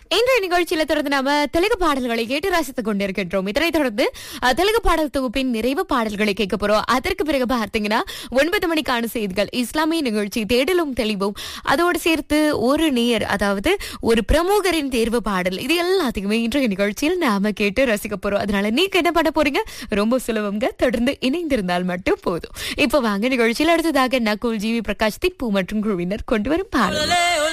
இன்றைய நிகழ்ச்சியில தொடர்ந்து நாம தெலுங்கு பாடல்களை கேட்டு ரசித்துக் கொண்டிருக்கின்றோம். இதனை தொடர்ந்து தெலுங்கு பாடல் தொகுப்பின் நிறைவு பாடல்களை கேட்க போறோம். அதற்கு பிறகு பார்த்தீங்கன்னா 9 மணிக்கான செய்திகள், இஸ்லாமிய நிகழ்ச்சி தேடலும் தெளிவும், அதோடு சேர்த்து ஒரு நேர், அதாவது ஒரு பிரமுகரின் தேர்வு பாடல், இது எல்லாத்தையுமே இன்றைய நிகழ்ச்சியில் நாம கேட்டு ரசிக்க போறோம். அதனால நீங்க என்ன பண்ண போறீங்க? ரொம்ப சுலபங்க, தொடர்ந்து இணைந்திருந்தால் மட்டும் போதும். இப்ப வாங்க நிகழ்ச்சியில் அடுத்ததாக நகுல், ஜிவி பிரகாஷ், திப்பு மற்றும் குழுவினர் கொண்டு வரும் பாடல்.